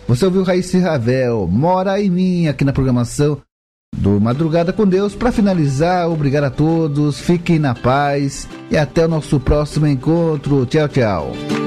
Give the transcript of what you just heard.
Você ouviu Raíssa Ravel, Mora em Mim, aqui na programação do Madrugada com Deus. Para finalizar, obrigado a todos, fiquem na paz e até o nosso próximo encontro. Tchau, tchau.